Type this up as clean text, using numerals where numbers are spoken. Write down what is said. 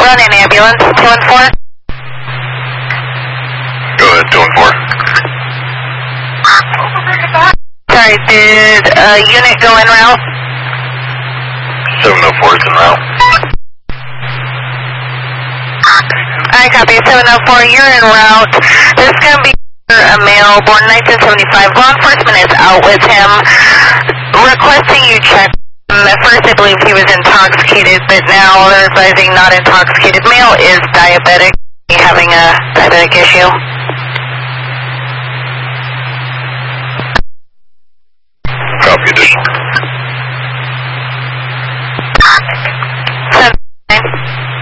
Run an ambulance, 214. Go ahead, 214. Sorry, did a unit go en route? 704 is en route. I copy, 704, you're en route. This is going to be a male born 1975. Law enforcement is out with him, requesting you check. At first I believe he was intoxicated, but now they're advising not intoxicated. Male is diabetic, having a diabetic issue.